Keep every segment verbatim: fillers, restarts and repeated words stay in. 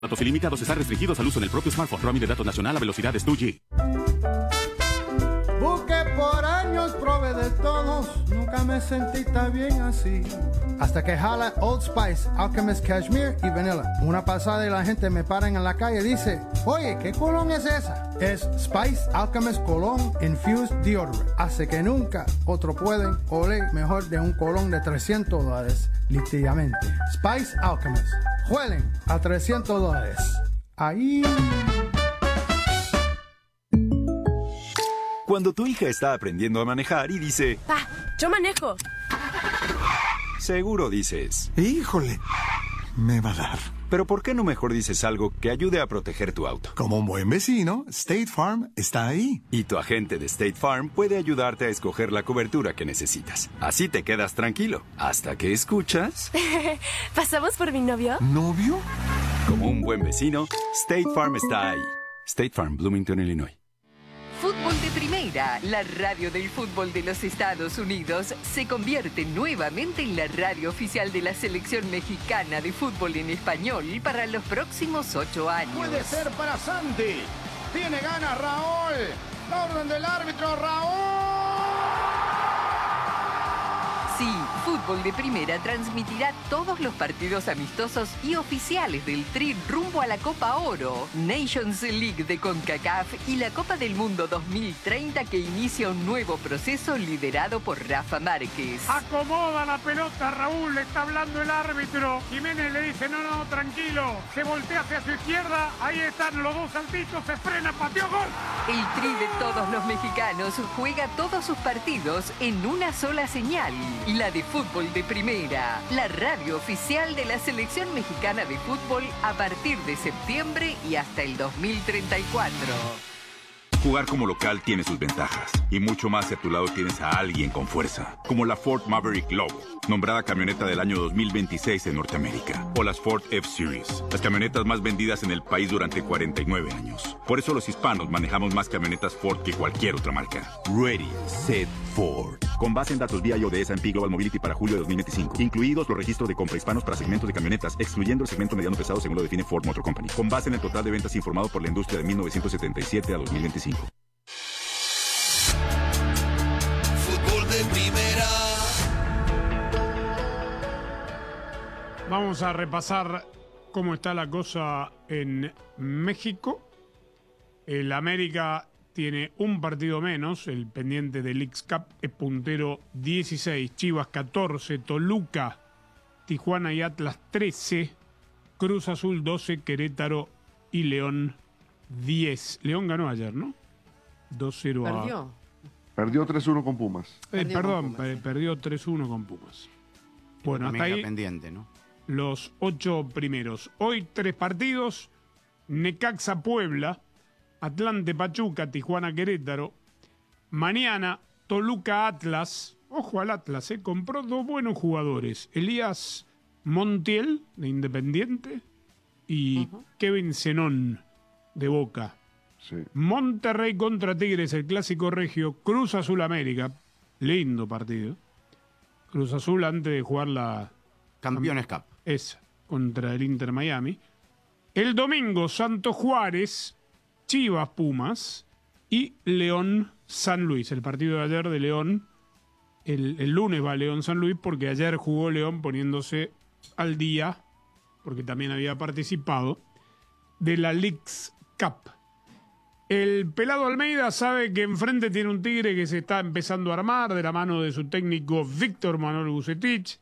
Datos ilimitados están restringidos al uso en el propio smartphone. Roaming de datos nacional a velocidades dos G. Busqué por años, probé de todos, nunca me sentí tan bien así. Hasta que jala Old Spice, Alchemist Cashmere y Vanilla. Una pasada y la gente me para en la calle y dice, oye, ¿qué colón es esa? Es Spice Alchemist Cologne Infused Deodorant. Hace que nunca otro pueden oler mejor de un colón de trescientos dólares, literalmente. Spice Alchemist. Huelen a trescientos dólares. Ahí... Cuando tu hija está aprendiendo a manejar y dice... Pa, yo manejo. Seguro dices... Híjole, me va a dar. Pero ¿por qué no mejor dices algo que ayude a proteger tu auto? Como un buen vecino, State Farm está ahí. Y tu agente de State Farm puede ayudarte a escoger la cobertura que necesitas. Así te quedas tranquilo. Hasta que escuchas... ¿Pasamos por mi novio? ¿Novio? Como un buen vecino, State Farm está ahí. State Farm, Bloomington, Illinois. Fútbol de Primera, la radio del fútbol de los Estados Unidos, se convierte nuevamente en la radio oficial de la selección mexicana de fútbol en español para los próximos ocho años. Puede ser para Santi. Tiene ganas Raúl. La orden del árbitro, Raúl. Sí, Fútbol de Primera transmitirá todos los partidos amistosos y oficiales del Tri rumbo a la Copa Oro, Nations League de CONCACAF y la Copa del Mundo dos mil treinta que inicia un nuevo proceso liderado por Rafa Márquez. Acomoda la pelota, Raúl, le está hablando el árbitro. Jiménez le dice, no, no, tranquilo. Se voltea hacia su izquierda, ahí están los dos saltitos, se frena, pateó, gol. El Tri de todos los mexicanos juega todos sus partidos en una sola señal. La de Fútbol de Primera, la radio oficial de la selección mexicana de fútbol a partir de septiembre y hasta el dos mil treinta y cuatro. Jugar como local tiene sus ventajas, y mucho más si a tu lado tienes a alguien con fuerza, como la Ford Maverick Lobo, nombrada camioneta del año dos mil veintiséis en Norteamérica, o las Ford F-Series, las camionetas más vendidas en el país durante cuarenta y nueve años. Por eso los hispanos manejamos más camionetas Ford que cualquier otra marca. Ready, Set, Ford. Con base en datos V I O de S and P Global Mobility para julio de dos mil veinticinco, incluidos los registros de compra hispanos para segmentos de camionetas, excluyendo el segmento mediano pesado según lo define Ford Motor Company, con base en el total de ventas informado por la industria de mil novecientos setenta y siete a dos mil veinticinco. Fútbol de Primera. Vamos a repasar cómo está la cosa en México. El América tiene un partido menos, el pendiente del Leagues Cup es puntero dieciséis, Chivas catorce, Toluca, Tijuana y Atlas trece, Cruz Azul doce, Querétaro y León diez. León ganó ayer, ¿no? dos cero a... ¿Perdió? Perdió tres uno con Pumas. Eh, Perdió perdón, con Pumas, per- sí. perdió tres uno con Pumas. Bueno, hasta También ahí queda pendiente, ¿no? los ocho primeros. Hoy tres partidos, Necaxa Puebla, Atlante Pachuca, Tijuana Querétaro. Mañana, Toluca Atlas. Ojo al Atlas, ¿eh? Compró dos buenos jugadores. Elías Montiel, de Independiente, y uh-huh. Kevin Zenón, de Boca. Sí. Monterrey contra Tigres, el clásico regio. Cruz Azul América. Lindo partido. Cruz Azul antes de jugar la... Campeones Cup. Esa, contra el Inter Miami. El domingo, Santos Juárez, Chivas Pumas y León San Luis. El partido de ayer de León, el, el lunes va León San Luis porque ayer jugó León poniéndose al día, porque también había participado, de la Leagues Cup. El pelado Almeida sabe que enfrente tiene un Tigre que se está empezando a armar de la mano de su técnico Víctor Manuel Vucetich.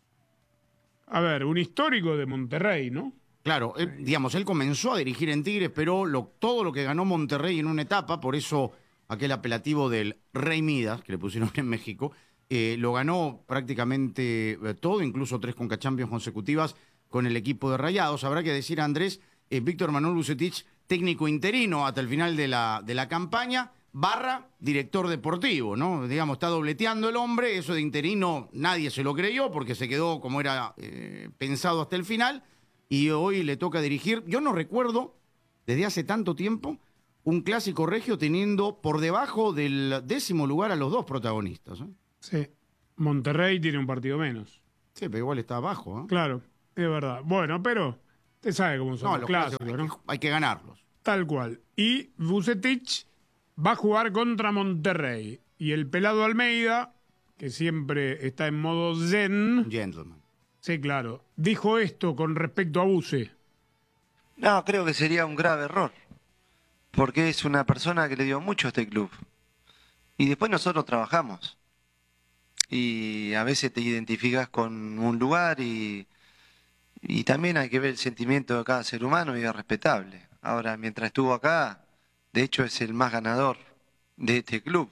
A ver, un histórico de Monterrey, ¿no? Claro, él, digamos, él comenzó a dirigir en Tigres, pero lo, todo lo que ganó Monterrey en una etapa, por eso aquel apelativo del Rey Midas, que le pusieron en México, eh, lo ganó prácticamente eh, todo, incluso tres Conca Champions consecutivas con el equipo de Rayados. Habrá que decir, Andrés, eh, Víctor Manuel Vucetich, técnico interino hasta el final de la, de la campaña, barra director deportivo, ¿no? Digamos, está dobleteando el hombre, eso de interino nadie se lo creyó porque se quedó como era eh, pensado hasta el final y hoy le toca dirigir. Yo no recuerdo desde hace tanto tiempo un clásico regio teniendo por debajo del décimo lugar a los dos protagonistas, ¿eh? Sí, Monterrey tiene un partido menos. Sí, pero igual está abajo, ¿eh? Claro, es verdad. Bueno, pero Usted sabe cómo son No, los los clásicos, clásicos hay ¿no? que- hay que ganarlos. Tal cual. Y Vucetich va a jugar contra Monterrey. Y el pelado Almeida, que siempre está en modo zen. Gentleman. Sí, claro. Dijo esto con respecto a Buce. No, creo que sería un grave error. Porque es una persona que le dio mucho a este club. Y después nosotros trabajamos. Y a veces te identificas con un lugar y, y también hay que ver el sentimiento de cada ser humano y es respetable. Ahora, mientras estuvo acá, de hecho es el más ganador de este club.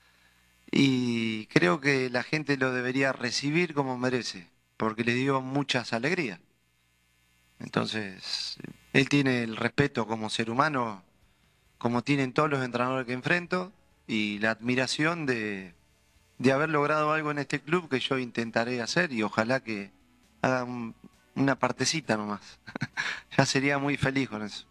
Y creo que la gente lo debería recibir como merece, porque le dio muchas alegrías. Entonces, él tiene el respeto como ser humano, como tienen todos los entrenadores que enfrento, y la admiración de, de haber logrado algo en este club que yo intentaré hacer, y ojalá que haga un- una partecita nomás. Ya sería muy feliz con eso.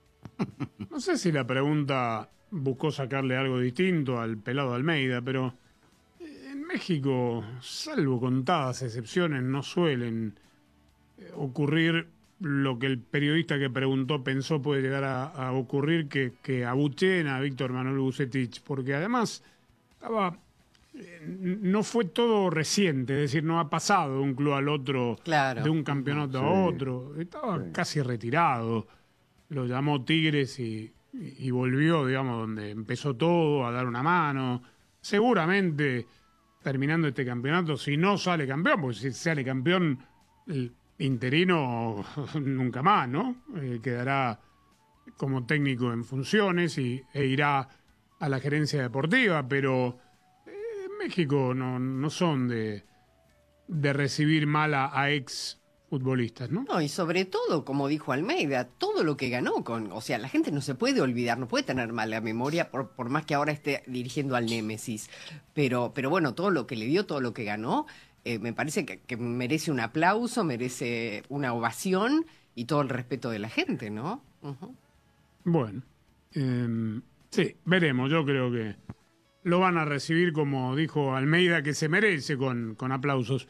No sé si la pregunta buscó sacarle algo distinto al pelado Almeida, pero en México, salvo contadas excepciones, no suelen eh, ocurrir lo que el periodista que preguntó pensó puede llegar a, a ocurrir, que, que abucheen a Víctor Manuel Vucetich, porque además estaba, eh, no fue todo reciente, es decir, no ha pasado de un club al otro, Claro. de un campeonato Sí. a otro, estaba casi retirado, lo llamó Tigres y, y volvió, digamos, donde empezó todo, a dar una mano, seguramente terminando este campeonato, si no sale campeón, porque si sale campeón el interino nunca más, ¿no? Eh, quedará como técnico en funciones y, e irá a la gerencia deportiva, pero eh, en México no, no son de, de recibir mal a, a ex futbolistas, ¿no? No, y sobre todo, como dijo Almeida, todo lo que ganó con, o sea, la gente no se puede olvidar, no puede tener mala memoria por, por más que ahora esté dirigiendo al Némesis, pero, pero bueno, todo lo que le dio, todo lo que ganó, eh, me parece que, que merece un aplauso, merece una ovación y todo el respeto de la gente, ¿no? Ujú. Bueno, eh, sí, veremos, yo creo que lo van a recibir, como dijo Almeida, que se merece, con, con aplausos.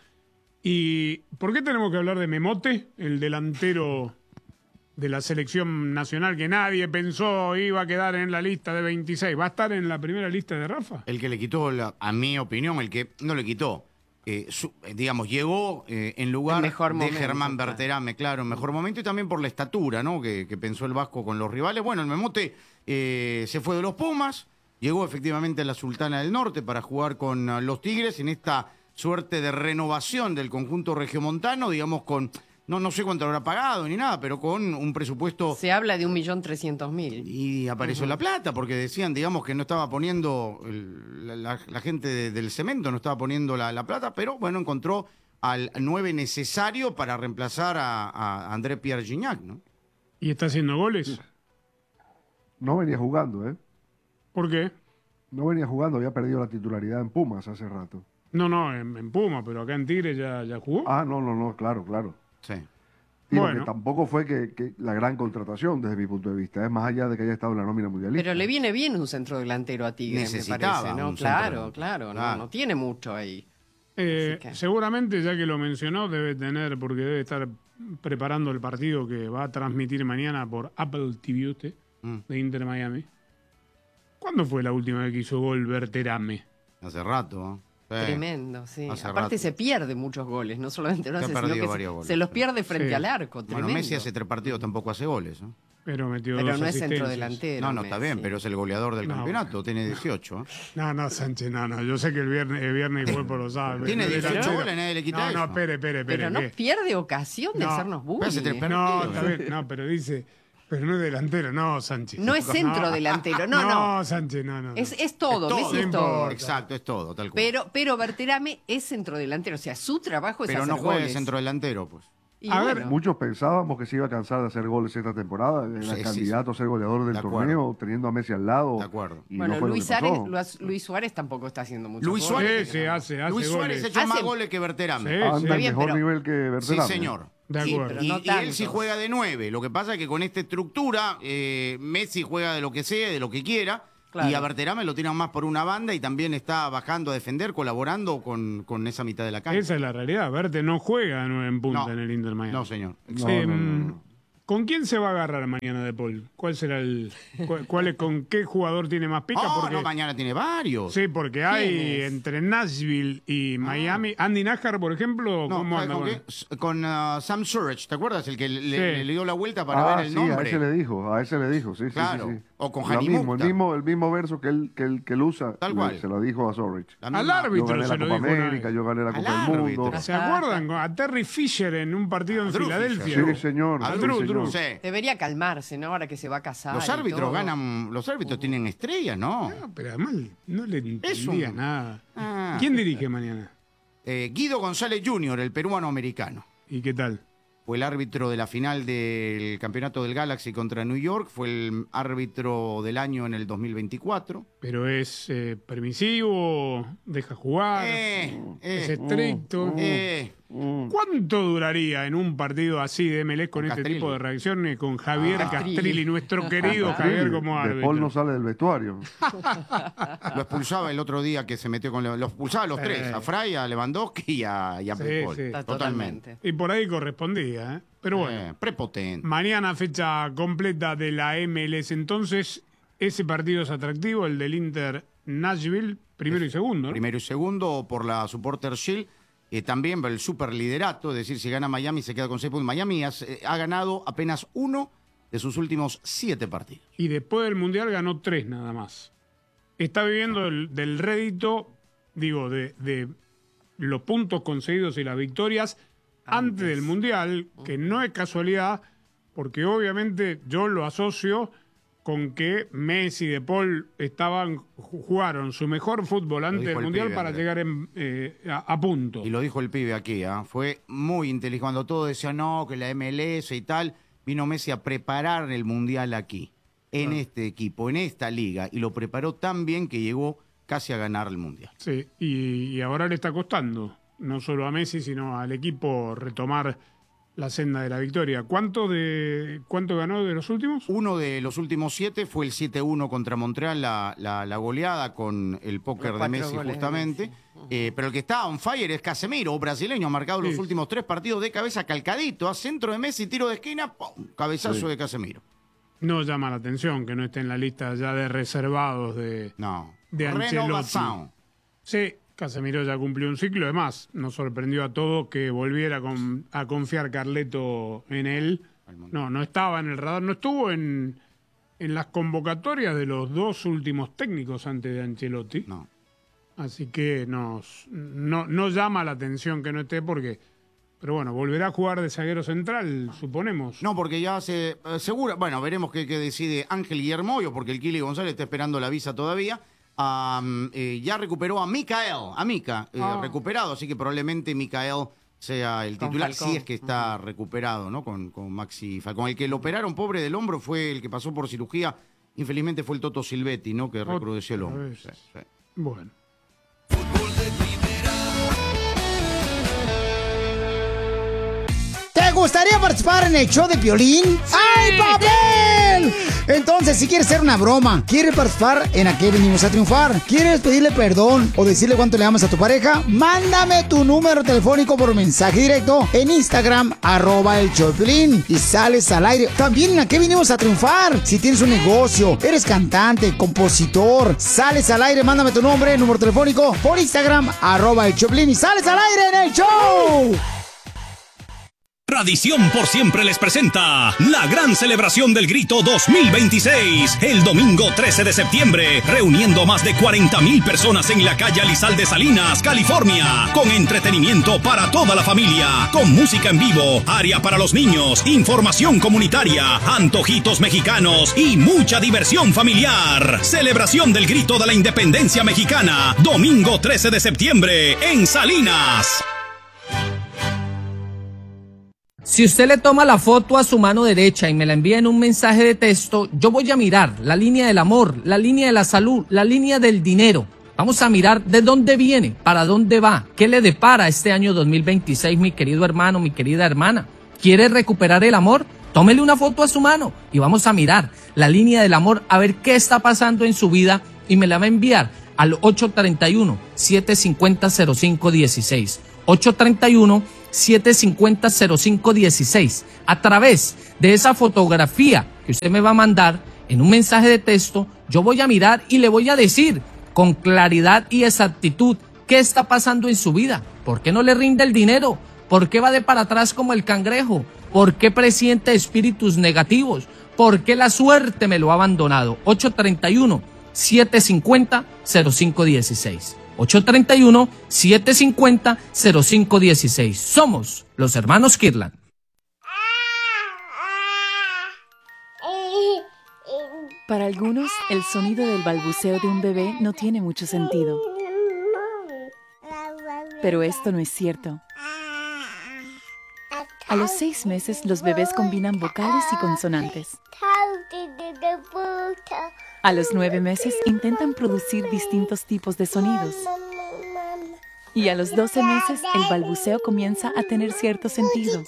¿Y por qué tenemos que hablar de Memote, el delantero de la selección nacional que nadie pensó iba a quedar en la lista de veintiséis? ¿Va a estar en la primera lista de Rafa? El que le quitó, la- a mi opinión, el que no le quitó, eh, su- eh, digamos, llegó eh, en lugar El mejor de momento, Germán claro. Berterame, claro, en mejor momento, y también por la estatura, ¿no? Que, que pensó el Vasco con los rivales. Bueno, el Memote eh, se fue de los Pumas, llegó efectivamente a la Sultana del Norte para jugar con uh, los Tigres en esta suerte de renovación del conjunto regiomontano, digamos, con, no, no sé cuánto habrá pagado ni nada, pero con un presupuesto. Se habla de un millón trescientos mil. Y apareció Ujú. la plata, porque decían, digamos, que no estaba poniendo, el- la, la- la gente de- del cemento no estaba poniendo la, la plata, pero bueno, encontró al nueve necesario para reemplazar a, a André Pierre Gignac, ¿no? ¿Y está haciendo goles? No venía jugando, ¿eh? ¿Por qué? No venía jugando, había perdido la titularidad en Pumas hace rato. No, no, en, en Puma, pero acá en Tigre ya, ya jugó. Ah, no, no, no, claro, claro. Sí. Y lo Bueno. que tampoco fue que, que la gran contratación desde mi punto de vista, es más allá de que haya estado en la nómina mundialista. Pero le viene bien un centro delantero a Tigre, me Necesitaba parece, ¿no? un Claro, centro- claro, no, claro. no tiene mucho ahí. Eh, Así que- seguramente, ya que lo mencionó, debe tener, porque debe estar preparando el partido que va a transmitir mañana por Apple T V usted, Mm. de Inter Miami. ¿Cuándo fue la última vez que hizo gol Berterame? Hace rato, ¿no? Sí. Tremendo, sí. Hace Aparte rato. se pierde muchos goles, no solamente lo Se ha hace, sino perdido que se, varios goles, se los sí. pierde frente Sí. al arco, tremendo. Bueno, Messi hace tres partidos tampoco hace goles, ¿no? Pero metió Pero dos no es asistencias. centro delantero. No, no, está Messi. bien, pero es el goleador del No. campeonato, tiene dieciocho. ¿eh? No, no, Sánchez, no, no. Yo sé que el viernes, el viernes fue por los sábados. Tiene pero dieciocho delantero- goles, nadie le quita No, no, eso. espere, espere, espere. Pero no que- pierde ocasión de No. hacernos bullying. Hace tres ¿eh? per- No, partido. está bien, no, pero dice, pero no es delantero, no, Sánchez. No es centro delantero, no, no. No, Sánchez, no, no. no. Es, es todo, Es todo. Messi es No todo. importa. Exacto, es todo, tal cual. Pero, pero Berterame es centro delantero, o sea, su trabajo es Pero hacer no juega de goles. centro delantero, pues. Y A ver, bueno, Muchos pensábamos que se iba a cansar de hacer goles esta temporada, era Sí, sí, candidato a ser goleador del De acuerdo. torneo, teniendo a Messi al lado. De acuerdo. Y bueno, no fue lo Luis, que pasó. Suárez, Luis- Luis Suárez tampoco está haciendo mucho Luis Sí, Suárez, sí, hace, hace Luis Suárez goles. ha hecho Hace- más goles que Berterame. Sí, Anda sí. en bien, mejor pero- nivel que Sí, Berterame. señor. De Sí, acuerdo. pero Y, no y él tanto. sí juega de nueve. Lo que pasa es que con esta estructura, eh, Messi juega de lo que sea, de lo que quiera. Claro. Y a Berterame lo tiran más por una banda y también está bajando a defender, colaborando con, con esa mitad de la cancha. Esa es la realidad. Verte no juega de nueve en punta No. en el Inter Miami. No, señor. No, Eh, no, no, no. ¿Con quién se va a agarrar mañana De Paul? ¿Cuál será el, cuál, cuál es, con qué jugador tiene más pica? Oh, porque, no, mañana tiene varios. Sí, porque hay entre Nashville y Miami. Ah. Andy Nájar, por ejemplo, no, ¿cómo anda? ¿con, Con, con uh, Sam Surridge, ¿te acuerdas? El que le, sí. le, le dio la vuelta para ah, ver el sí, nombre. a ese le dijo, a ese le dijo, sí, claro. sí, sí, sí. O con Lo Hani mismo, Mukhtar. el mismo, el mismo verso que él, que él, que él usa, Tal le- cual. se lo dijo a Zorrich. Al árbitro yo gané se la lo Copa dijo una América, vez. yo gané la Al Copa del árbitro. Mundo. ¿Se acuerdan? A Terry Fisher en un partido en Drew Filadelfia. Sí, señor. A sí, Drew, señor. Drew. Sí. Debería calmarse, ¿no? Ahora que se va a casar. Los y árbitros todo. ganan, los árbitros tienen estrellas, ¿no? No, pero además no le Es entendía un- nada. Ah. ¿Quién dirige mañana? Eh, Guido González junior, el peruano-americano. ¿Y qué tal? Fue el árbitro de la final del campeonato del Galaxy contra New York. Fue el árbitro del año en el dos mil veinticuatro. Pero es eh, permisivo, deja jugar, Eh, es eh, estricto. eh, ¿Cuánto duraría en un partido así de M L S con, Con este Castrilli. tipo de reacciones con Javier Ah. Castrilli, nuestro querido Sí, Javier como De árbitro? Paul no sale del vestuario. Lo expulsaba el otro día que se metió con... Los expulsaba a los Eh. tres, a Fray, a Lewandowski y a, y a Sí, Paul. sí. Totalmente. Y por ahí correspondía, ¿eh? Pero bueno. Eh, prepotente. Mañana fecha completa de la M L S. Entonces, ese partido es atractivo, el del Inter Nashville, primero y segundo, ¿no? Primero y segundo por la Supporter Shield. Eh, también el superliderato, es decir, si gana Miami se queda con seis puntos. Miami has- eh, ha ganado apenas uno de sus últimos siete partidos. Y después del Mundial ganó tres nada más. Está viviendo el- del rédito, digo, de, de los puntos conseguidos y las victorias antes, del Mundial, que no es casualidad, porque obviamente yo lo asocio con que Messi y De Paul estaban, ju- jugaron su mejor fútbol antes dijo del el Mundial pibe, para Andrés. llegar en, eh, a, a punto. Y lo dijo el pibe aquí, ¿ah? Fue muy inteligente. Cuando todos decían, no, que la M L S y tal, vino Messi a preparar el Mundial aquí, en este equipo, en esta liga, y lo preparó tan bien que llegó casi a ganar el Mundial. Sí, y, y ahora le está costando, no solo a Messi, sino al equipo retomar la senda de la victoria. ¿Cuánto de cuánto ganó de los últimos? Uno de los últimos siete fue el siete uno contra Montreal, la, la, la goleada con el póker Los de cuatro Messi goles de justamente. Eh, pero el que está on fire es Casemiro, brasileño, ha marcado los Sí. últimos tres partidos de cabeza calcadito, a centro de Messi, tiro de esquina, ¡pum! Cabezazo Sí. de Casemiro. No llama la atención que no esté en la lista ya de reservados de, No. de Ancelotti. Renovación. Sí, Casemiro ya cumplió un ciclo, además nos sorprendió a todos que volviera con- a confiar Carleto en él. No, no estaba en el radar, no estuvo en, en las convocatorias de los dos últimos técnicos antes de Ancelotti. No. Así que nos, no, no llama la atención que no esté porque... Pero bueno, volverá a jugar de zaguero central, suponemos. No, porque ya se eh, segura, bueno, veremos qué, qué decide Ángel Guillermoyo, porque el Kili González está esperando la visa todavía. Am, eh, ya recuperó a Mikael, a Mika, eh, Ah. recuperado, así que probablemente Mikael sea el Con titular, Falcón. si es que está recuperado, ¿no? Con, con Maxi Falcón. El que lo operaron, pobre del hombro, fue el que pasó por cirugía. Infelizmente fue el Toto Silvetti, ¿no? Que recrudeció el hombro. vez. Sí, sí. Bueno. ¿Te gustaría participar en el show de Piolín? ¡Ay, papel! Entonces, si quieres hacer una broma, quieres participar en A Qué Venimos a Triunfar, quieres pedirle perdón o decirle cuánto le amas a tu pareja, mándame tu número telefónico por mensaje directo en Instagram, arroba el show de Piolín, y sales al aire. También en A Qué Venimos a Triunfar. Si tienes un negocio, eres cantante, compositor, sales al aire, mándame tu nombre, número telefónico por Instagram, arroba el show de Piolín, y sales al aire en el show. Tradición por siempre les presenta la gran celebración del Grito dos mil veintiséis, el domingo trece de septiembre, reuniendo más de cuarenta mil personas en la calle Alizal Salinas, California, con entretenimiento para toda la familia, con música en vivo, área para los niños, información comunitaria, antojitos mexicanos y mucha diversión familiar. Celebración del Grito de la Independencia Mexicana, domingo trece de septiembre, en Salinas. Si usted le toma la foto a su mano derecha y me la envía en un mensaje de texto, yo voy a mirar la línea del amor, la línea de la salud, la línea del dinero. Vamos a mirar de dónde viene, para dónde va, qué le depara este año dos mil veintiséis, mi querido hermano, mi querida hermana. ¿Quiere recuperar el amor? Tómele una foto a su mano y vamos a mirar la línea del amor, a ver qué está pasando en su vida y me la va a enviar al ocho tres uno, siete cinco cero, cero cinco uno seis. ocho tres uno, siete cinco cero, cero cinco uno seis. A través de esa fotografía que usted me va a mandar en un mensaje de texto, yo voy a mirar y le voy a decir con claridad y exactitud qué está pasando en su vida. ¿Por qué no le rinde el dinero? ¿Por qué va de para atrás como el cangrejo? ¿Por qué presiente espíritus negativos? ¿Por qué la suerte me lo ha abandonado? ocho tres uno, siete cinco cero, cero cinco uno seis. ocho tres uno, siete cinco cero, cero cinco uno seis. Somos los hermanos Kirtland. Para algunos, el sonido del balbuceo de un bebé no tiene mucho sentido. Pero esto no es cierto. A los seis meses, los bebés combinan vocales y consonantes. A los nueve meses, intentan producir distintos tipos de sonidos. Y a los doce meses, el balbuceo comienza a tener cierto sentido.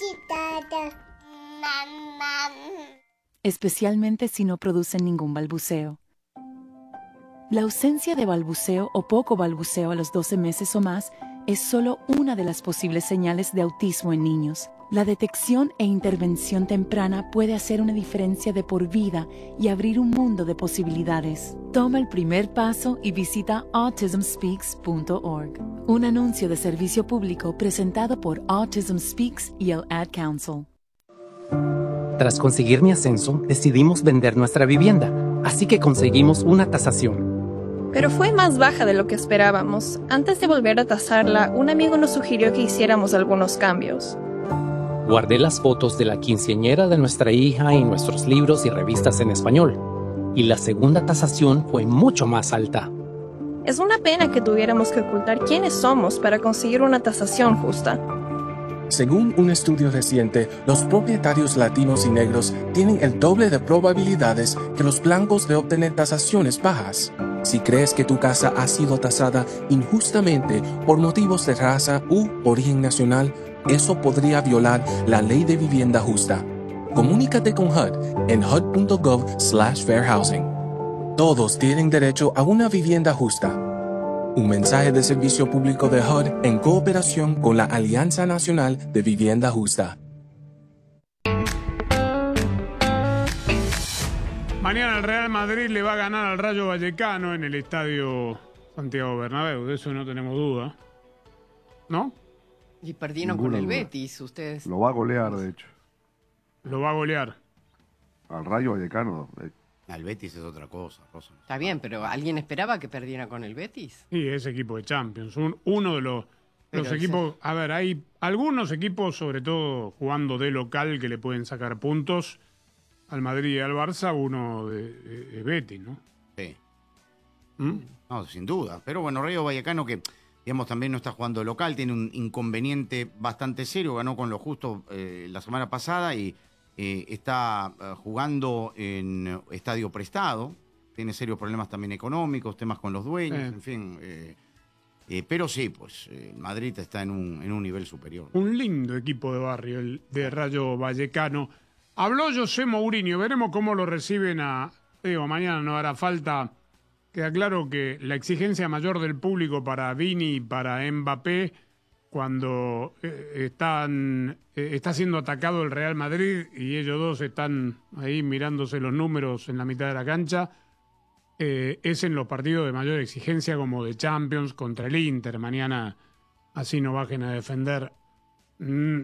Especialmente si no producen ningún balbuceo. La ausencia de balbuceo o poco balbuceo a los doce meses o más es solo una de las posibles señales de autismo en niños. La detección e intervención temprana puede hacer una diferencia de por vida y abrir un mundo de posibilidades. Toma el primer paso y visita autism speaks punto org. Un anuncio de servicio público presentado por Autism Speaks y el Ad Council. Tras conseguir mi ascenso, decidimos vender nuestra vivienda, así que conseguimos una tasación. Pero fue más baja de lo que esperábamos. Antes de volver a tasarla, un amigo nos sugirió que hiciéramos algunos cambios. Guardé las fotos de la quinceañera de nuestra hija y nuestros libros y revistas en español. Y la segunda tasación fue mucho más alta. Es una pena que tuviéramos que ocultar quiénes somos para conseguir una tasación justa. Según un estudio reciente, los propietarios latinos y negros tienen el doble de probabilidades que los blancos de obtener tasaciones bajas. Si crees que tu casa ha sido tasada injustamente por motivos de raza u origen nacional, eso podría violar la ley de vivienda justa. Comunícate con H U D en H U D punto gov slash fair housing. Todos tienen derecho a una vivienda justa. Un mensaje de servicio público de H U D en cooperación con la Alianza Nacional de Vivienda Justa. Mañana el Real Madrid le va a ganar al Rayo Vallecano en el estadio Santiago Bernabéu, de eso no tenemos duda. ¿No? Y perdieron Ninguna con el duda. Betis, ustedes. Lo va a golear, de hecho. Lo va a golear. Al Rayo Vallecano. eh. Al Betis es otra cosa, Rosa. Está bien, pero ¿alguien esperaba que perdiera con el Betis? Sí, ese equipo de Champions. Un- uno de los, Pero los ese- equipos... A ver, hay algunos equipos, sobre todo jugando de local, que le pueden sacar puntos al Madrid y al Barça, uno de, de- de Betis, ¿no? Sí. ¿Mm? No, sin duda. Pero bueno, Rayo Vallecano, que digamos también no está jugando local, tiene un inconveniente bastante serio, ganó con lo justo eh, la semana pasada y eh, está eh, jugando en estadio prestado, tiene serios problemas también económicos, temas con los dueños, Sí. en fin. eh, eh, pero sí, pues eh, Madrid está en un, en un nivel superior. Un lindo equipo de barrio, el de Rayo Vallecano. Habló José Mourinho, veremos cómo lo reciben a... Digo, mañana no hará falta. Queda claro que la exigencia mayor del público para Vini y para Mbappé, cuando eh, están, eh, está siendo atacado el Real Madrid y ellos dos están ahí mirándose los números en la mitad de la cancha, eh, es en los partidos de mayor exigencia como de Champions contra el Inter. Mañana así no bajen a defender. Mm,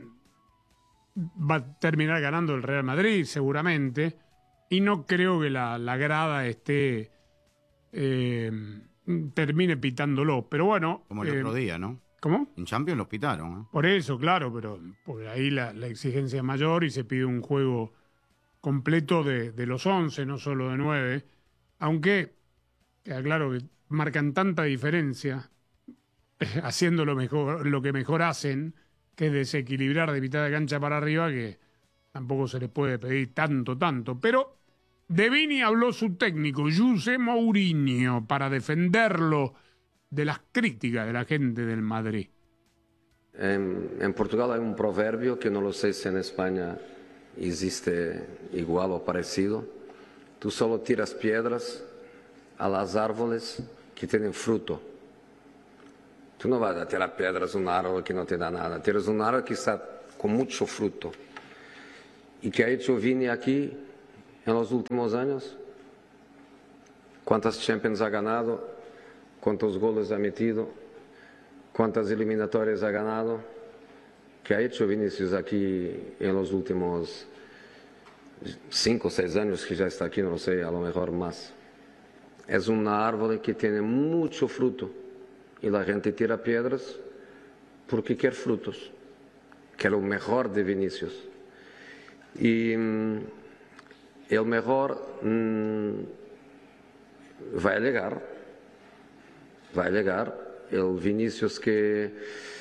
va a terminar ganando el Real Madrid seguramente y no creo que la, la grada esté eh, termine pitándolo, pero bueno, Como el eh, otro día, ¿no? ¿cómo? En Champions los pitaron, ¿eh? Por eso, claro, pero por ahí la, la exigencia es mayor y se pide un juego completo de, de los once, no solo de nueve, aunque queda claro que marcan tanta diferencia haciendo lo mejor, lo que mejor hacen, que es desequilibrar de mitad de cancha para arriba, que tampoco se les puede pedir tanto, tanto. Pero de Vini habló su técnico, José Mourinho, para defenderlo de las críticas de la gente del Madrid. En, en Portugal hay un proverbio que no lo sé si en España existe igual o parecido. Tú solo tiras piedras a las árboles que tienen fruto. Tú no vas a tirar piedras a un árbol que no te da nada. Tienes un árbol que está con mucho fruto. ¿Y qué ha hecho Vini aquí en los últimos años? ¿Cuántas Champions ha ganado? ¿Cuántos goles ha metido? ¿Cuántas eliminatorias ha ganado? ¿Qué ha hecho Vinicius aquí en los últimos cinco o seis años que ya está aquí? No lo sé, a lo mejor más. Es una árbol que tiene mucho fruto y la gente tira piedras porque quiere frutos, que es lo mejor de Vinicius. Y mm, el mejor mm, va a llegar, va a llegar. El Vinicius que,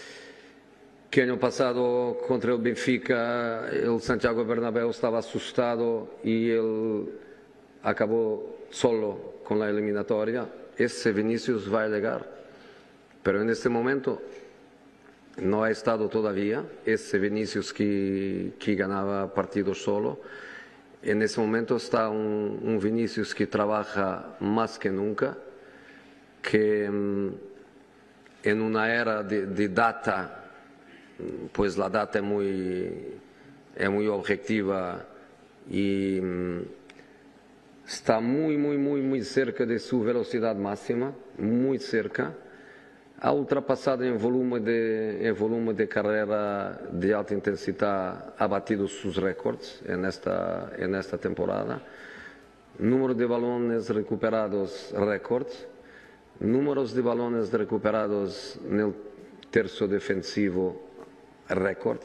que año pasado contra el Benfica, el Santiago Bernabéu estaba asustado y él acabó solo con la eliminatoria. Ese Vinicius va a llegar, pero en este momento no ha estado todavía ese Vinicius que, que ganaba partidos solo. En ese momento está un, un Vinicius que trabaja más que nunca, que mm, en una era de, de data, pues la data es muy, es muy objetiva y mm, está muy, muy, muy, muy cerca de su velocidad máxima, muy cerca. Ha ultrapassado em volume de, em volume de carreira de alta intensidade, ha batido seus recordes nesta, nesta temporada. Número de balones recuperados, recordes. Números de balones recuperados no tercio defensivo, récord.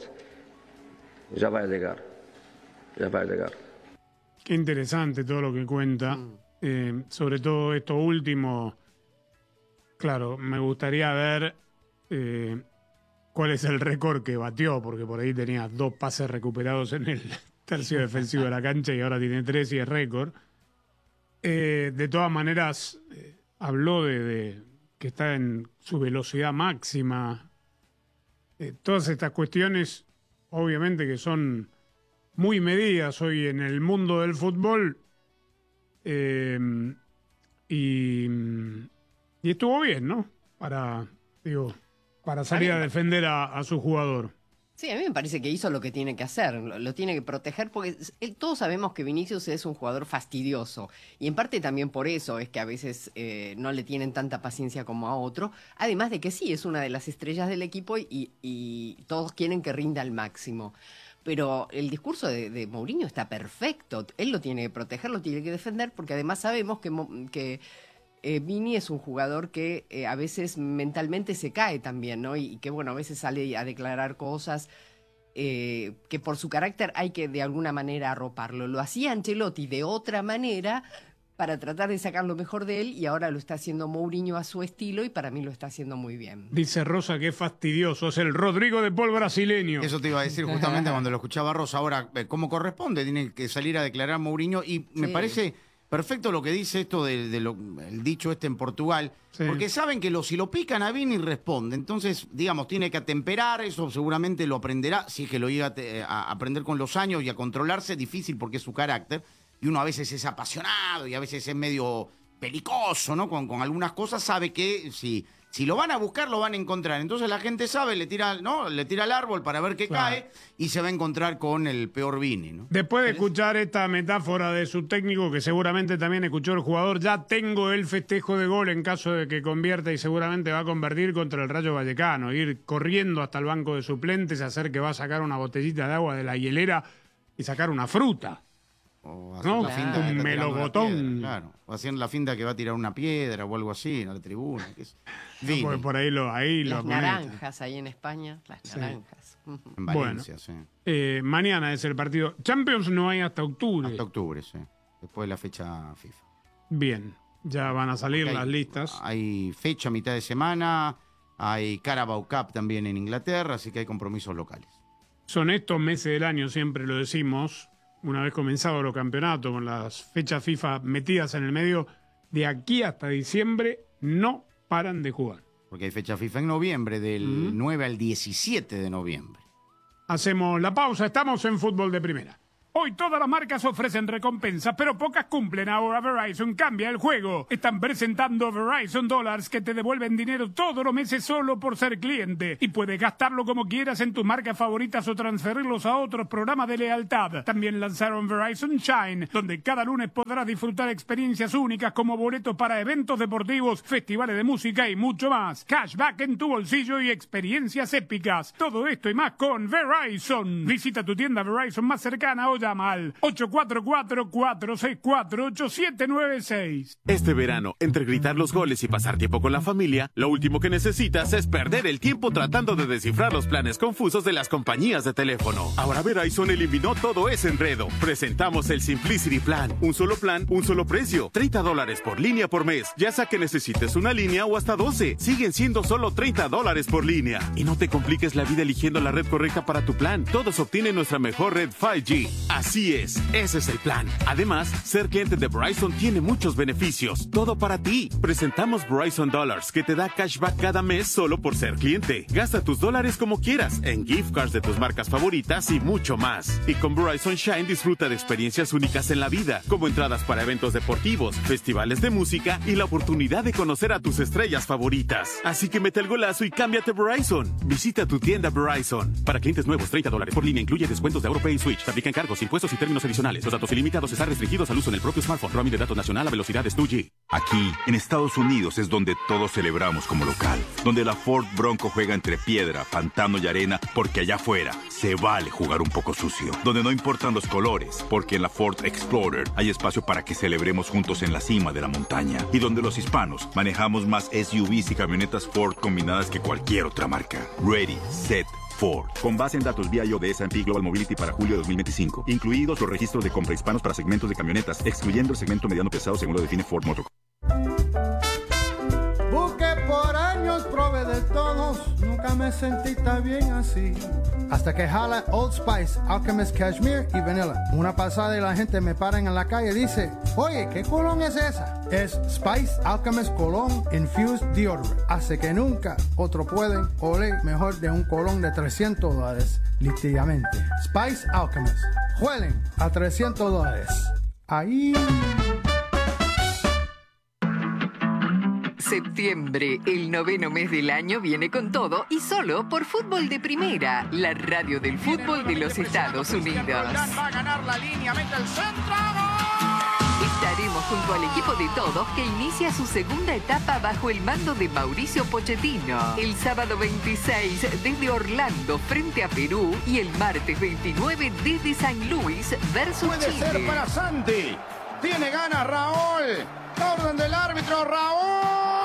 Ya va a llegar, ya va a llegar. Qué interesante todo lo que cuenta, mm. eh, sobre todo esto último. Claro, me gustaría ver eh, cuál es el récord que batió, porque por ahí tenía dos pases recuperados en el tercio defensivo de la cancha y ahora tiene tres y es récord. Eh, de todas maneras, eh, habló de, de que está en su velocidad máxima. Eh, todas estas cuestiones, obviamente que son muy medidas hoy en el mundo del fútbol. Eh, y... Y estuvo bien, ¿no? Para, digo, para salir a defender a, a su jugador. Sí, a mí me parece que hizo lo que tiene que hacer, lo, lo tiene que proteger, porque él, todos sabemos que Vinicius es un jugador fastidioso, y en parte también por eso es que a veces eh, no le tienen tanta paciencia como a otro, además de que sí, es una de las estrellas del equipo y, y todos quieren que rinda al máximo. Pero el discurso de, de Mourinho está perfecto, él lo tiene que proteger, lo tiene que defender, porque además sabemos que... que Eh, Vini es un jugador que eh, a veces mentalmente se cae también, ¿no? Y, y que, bueno, a veces sale a declarar cosas eh, que por su carácter hay que de alguna manera arroparlo. Lo hacía Ancelotti de otra manera para tratar de sacar lo mejor de él y ahora lo está haciendo Mourinho a su estilo y para mí lo está haciendo muy bien. Dice Rosa que es fastidioso, es el Rodrigo de Paul brasileño. Eso te iba a decir justamente cuando lo escuchaba Rosa. Ahora, ¿cómo corresponde? Tiene que salir a declarar Mourinho y me sí. parece... Perfecto lo que dice esto del de lo, el dicho este en Portugal, sí. porque saben que lo, si lo pican a Vini responde, entonces, digamos, tiene que atemperar, eso seguramente lo aprenderá, si es que lo llega a, a aprender con los años y a controlarse, difícil porque es su carácter, y uno a veces es apasionado y a veces es medio belicoso, ¿no? Con, con algunas cosas sabe que si... Si lo van a buscar, lo van a encontrar. Entonces la gente sabe, le tira, ¿no? le tira al árbol para ver qué claro. cae y se va a encontrar con el peor Vini, ¿no? Después de escuchar esta metáfora de su técnico, que seguramente también escuchó el jugador, ya tengo el festejo de gol en caso de que convierta y seguramente va a convertir contra el Rayo Vallecano. Ir corriendo hasta el banco de suplentes, hacer que va a sacar una botellita de agua de la hielera y sacar una fruta. O hacer ¿no? la finta un que melocotón. Piedra, claro. O haciendo la finta que va a tirar una piedra o algo así en la tribuna. Que es... no, porque por ahí lo ahí Las lo naranjas ahí en España, las sí. naranjas. En Valencia, bueno, sí. Eh, mañana es el partido. Champions no hay hasta octubre. Hasta octubre, sí. Después de la fecha FIFA. Bien, ya van a salir hay, las listas. Hay fecha a mitad de semana, hay Carabao Cup también en Inglaterra, así que hay compromisos locales. Son estos meses del año, siempre lo decimos, una vez comenzado los campeonatos, con las fechas FIFA metidas en el medio, de aquí hasta diciembre no paran de jugar. Porque hay fecha FIFA en noviembre, del uh-huh. nueve al diecisiete de noviembre. Hacemos la pausa, estamos en Fútbol de Primera. Hoy todas las marcas ofrecen recompensas, pero pocas cumplen. Ahora Verizon cambia el juego. Están presentando Verizon Dollars que te devuelven dinero todos los meses solo por ser cliente. Y puedes gastarlo como quieras en tus marcas favoritas o transferirlos a otros programas de lealtad. También lanzaron Verizon Shine, donde cada lunes podrás disfrutar experiencias únicas como boletos para eventos deportivos, festivales de música y mucho más. Cashback en tu bolsillo y experiencias épicas. Todo esto y más con Verizon. Visita tu tienda Verizon más cercana o llama al ocho cuatro cuatro, cuatro seis cuatro, ocho siete nueve seis. Este verano, entre gritar los goles y pasar tiempo con la familia, lo último que necesitas es perder el tiempo tratando de descifrar los planes confusos de las compañías de teléfono. Ahora Verizon eliminó todo ese enredo. Presentamos el Simplicity Plan. Un solo plan, un solo precio. treinta dólares por línea por mes. Ya sea que necesites una línea o hasta doce. Siguen siendo solo treinta dólares por línea. Y no te compliques la vida eligiendo la red correcta para tu plan. Todos obtienen nuestra mejor red cinco G. Así es, ese es el plan. Además, ser cliente de Verizon tiene muchos beneficios. Todo para ti. Presentamos Verizon Dollars, que te da cashback cada mes solo por ser cliente. Gasta tus dólares como quieras, en gift cards de tus marcas favoritas y mucho más. Y con Verizon Shine disfruta de experiencias únicas en la vida, como entradas para eventos deportivos, festivales de música y la oportunidad de conocer a tus estrellas favoritas. Así que mete el golazo y cámbiate a Verizon. Visita tu tienda Verizon. Para clientes nuevos, treinta dólares por línea incluye descuentos de AuroPay y Switch. Aplican cargos, impuestos y términos adicionales. Los datos ilimitados están restringidos al uso en el propio smartphone. Roaming de datos nacional a velocidades dos G. Aquí, en Estados Unidos, es donde todos celebramos como local. Donde la Ford Bronco juega entre piedra, pantano y arena, porque allá afuera se vale jugar un poco sucio. Donde no importan los colores, porque en la Ford Explorer hay espacio para que celebremos juntos en la cima de la montaña. Y donde los hispanos manejamos más S U Vs y camionetas Ford combinadas que cualquier otra marca. Ready, set, Ford. Con base en datos vía I O de S and P Global Mobility para julio de dos mil veinticinco, incluidos los registros de compra hispanos para segmentos de camionetas, excluyendo el segmento mediano pesado según lo define Ford Motor. Busqué por años, probé de todos, nunca me sentí tan bien así. Hasta que jala Old Spice, Alchemist Cashmere y Vanilla. Una pasada y la gente me para en la calle y dice, oye, ¿qué colón es esa? Es Spice Alchemist Cologne Infused Deodorant. Hace que nunca otro pueden oler mejor de un colón de trescientos dólares, literalmente. Spice Alchemist. Huelen a trescientos dólares. Ahí... Septiembre, el noveno mes del año, viene con todo y solo por Fútbol de Primera, la radio del fútbol de los Estados Unidos. Va a ganar la línea, mete el centro. Estaremos junto al equipo de todos que inicia su segunda etapa bajo el mando de Mauricio Pochettino. El sábado veintiséis desde Orlando frente a Perú y el martes veintinueve desde San Luis versus Puede Chile. ser para Santi. Tiene ganas Raúl. La orden del árbitro, Raúl.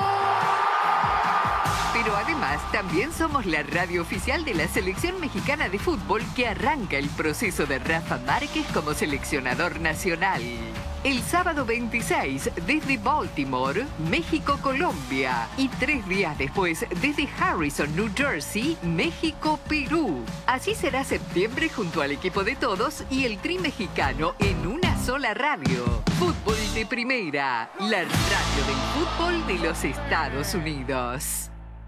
Pero además también somos la radio oficial de la selección mexicana de fútbol que arranca el proceso de Rafa Márquez como seleccionador nacional. El sábado veintiséis desde Baltimore, México-Colombia. Y tres días después desde Harrison, New Jersey, México-Perú. Así será septiembre junto al equipo de todos y el Tri mexicano en una sola radio. Fútbol de Primera, la radio del fútbol de los Estados Unidos.